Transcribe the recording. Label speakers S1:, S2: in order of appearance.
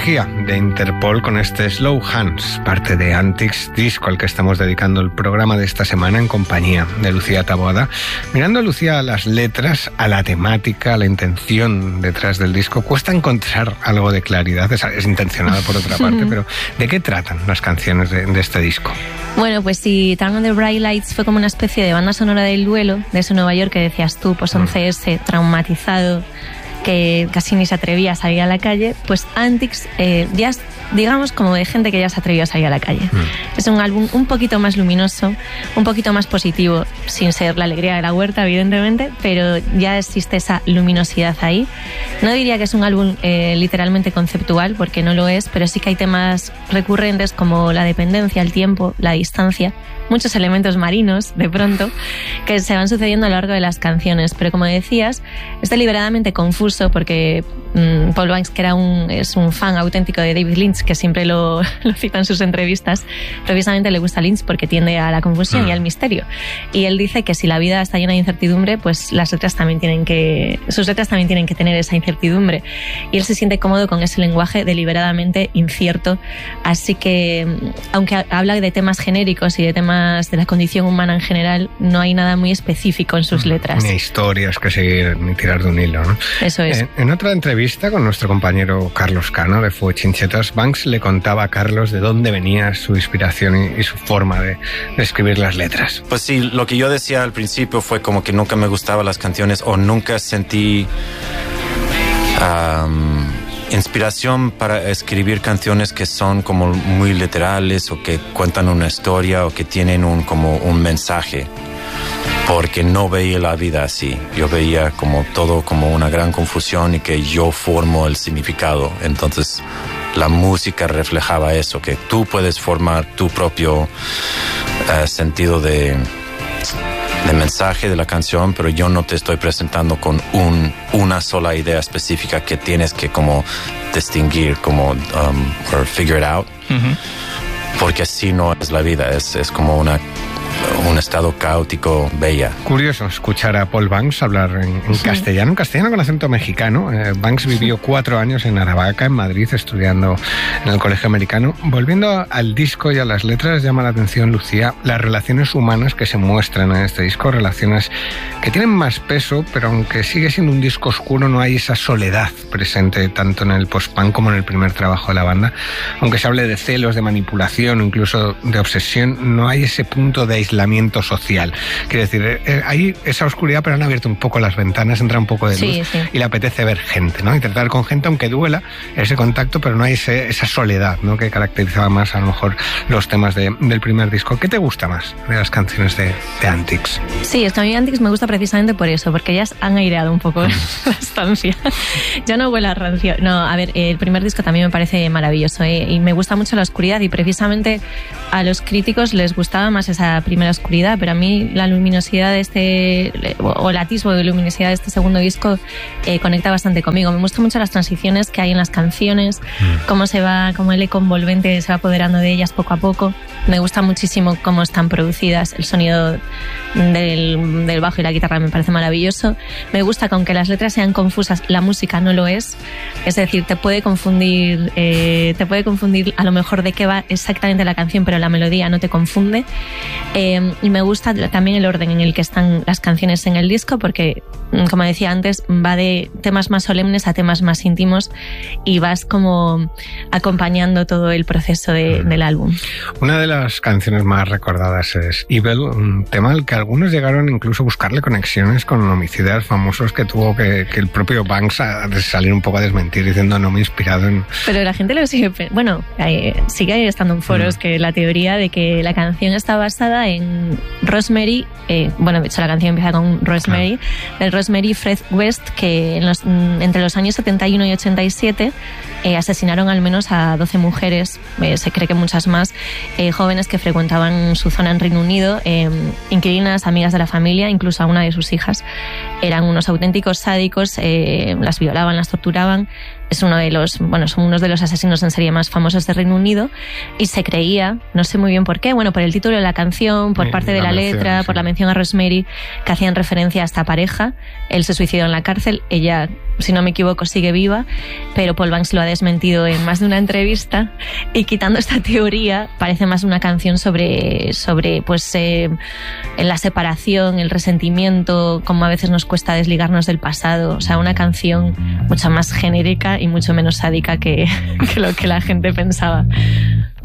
S1: trilogía de Interpol con este Slow Hands, parte de Antics, disco al que estamos dedicando el programa de esta semana en compañía de Lucía Taboada. Mirando, Lucía, a las letras, a la temática, a la intención detrás del disco, cuesta encontrar algo de claridad, es intencionado por otra parte, pero ¿de qué tratan las canciones de este disco?
S2: Bueno, pues si Turn on the Bright Lights fue como una especie de banda sonora del duelo de ese Nueva York que decías tú, pues 11S, traumatizado, que casi ni se atrevía a salir a la calle, pues Antics ya es, digamos, como de gente que ya se atrevió a salir a la calle. Es un álbum un poquito más luminoso, un poquito más positivo, sin ser la alegría de la huerta, evidentemente, pero ya existe esa luminosidad ahí. No diría que es un álbum literalmente conceptual, porque no lo es, pero sí que hay temas recurrentes como la dependencia, el tiempo, la distancia, muchos elementos marinos, de pronto, que se van sucediendo a lo largo de las canciones. Pero como decías, es deliberadamente confuso porque Paul Banks, que es un fan auténtico de David Lynch, que siempre lo cita en sus entrevistas, precisamente le gusta Lynch porque tiende a la confusión y al misterio. Y él dice que si la vida está llena de incertidumbre, pues sus letras también tienen que tener esa incertidumbre. Y él se siente cómodo con ese lenguaje deliberadamente incierto. Así que, aunque habla de temas genéricos y de temas de la condición humana en general, no hay nada muy específico en sus letras.
S1: Ni historias que seguir, ni tirar de un hilo, ¿no?
S2: Eso es.
S1: En otra entrevista con nuestro compañero Carlos Cano de Fuego Chinchetas, Banks le contaba a Carlos de dónde venía su inspiración y su forma de escribir las letras.
S3: Pues sí, lo que yo decía al principio fue como que nunca me gustaban las canciones o nunca sentí inspiración para escribir canciones que son como muy literales o que cuentan una historia o que tienen como un mensaje, porque no veía la vida así. Yo veía como todo como una gran confusión y que yo formo el significado. Entonces la música reflejaba eso, que tú puedes formar tu propio sentido de mensaje de la canción, pero yo no te estoy presentando con una sola idea específica que tienes que como distinguir, como or figure it out, porque así no es la vida, es como un estado caótico bella.
S1: Curioso escuchar a Paul Banks hablar en castellano con acento mexicano. Banks vivió 4 años en Aravaca, en Madrid, estudiando en el colegio americano. Volviendo al disco y a las letras, llama la atención, Lucía, las relaciones humanas que se muestran en este disco, relaciones que tienen más peso, pero aunque sigue siendo un disco oscuro, no hay esa soledad presente tanto en el post-punk como en el primer trabajo de la banda. Aunque se hable de celos, de manipulación o incluso de obsesión, no hay ese punto de aislamiento social. Quiere decir, hay esa oscuridad, pero han abierto un poco las ventanas, entra un poco de luz y le apetece ver gente, ¿no? Y tratar con gente, aunque duela ese contacto, pero no hay esa soledad, ¿no?, que caracterizaba más a lo mejor los temas del primer disco. ¿Qué te gusta más de las canciones de Antics?
S2: Sí, es que a mí Antics me gusta precisamente por eso, porque ellas han aireado un poco la estancia. Ya no huele a rancio. No, a ver, el primer disco también me parece maravilloso, y me gusta mucho la oscuridad, y precisamente a los críticos les gustaba más esa primera oscuridad, pero a mí la luminosidad de o el atisbo de luminosidad de este segundo disco conecta bastante conmigo. Me gustan mucho las transiciones que hay en las canciones, cómo el eco envolvente se va apoderando de ellas poco a poco. Me gusta muchísimo cómo están producidas, el sonido del bajo y la guitarra me parece maravilloso. Me gusta que aunque las letras sean confusas, la música no lo es. Es decir, te puede confundir a lo mejor de qué va exactamente la canción, pero la melodía no te confunde. Y me gusta también el orden en el que están las canciones en el disco, porque, como decía antes, va de temas más solemnes a temas más íntimos y vas como acompañando todo el proceso del álbum.
S1: Una de las canciones más recordadas es Evil, un tema al que algunos llegaron incluso a buscarle conexiones con homicidas famosos que tuvo que el propio Banks a salir un poco a desmentir diciendo no me he inspirado en...
S2: Pero la gente lo sigue... Bueno, sigue estando en foros que la teoría de que la canción está basada en Rosemary, de hecho la canción empieza con Rosemary, del Rosemary Fred West, que entre los años 71 y 87 asesinaron al menos a 12 mujeres, se cree que muchas más, jóvenes que frecuentaban su zona en Reino Unido, inquilinas, amigas de la familia, incluso a una de sus hijas. Eran unos auténticos sádicos, las violaban, las torturaban. Son unos de los asesinos en serie más famosos de Reino Unido, y se creía, no sé muy bien por qué, por el título de la canción, por parte de la letra, por la mención a Rosemary, que hacían referencia a esta pareja. Él se suicidó en la cárcel, ella si no me equivoco, sigue viva, pero Paul Banks lo ha desmentido en más de una entrevista, y quitando esta teoría, parece más una canción sobre pues la separación, el resentimiento, como a veces nos cuesta desligarnos del pasado. O sea, una canción mucho más genérica y mucho menos sádica que lo que la gente pensaba.